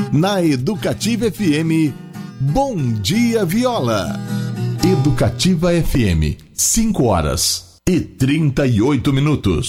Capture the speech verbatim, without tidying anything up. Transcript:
Na Educativa F M, Bom Dia Viola. Educativa F M, cinco horas e trinta e oito minutos.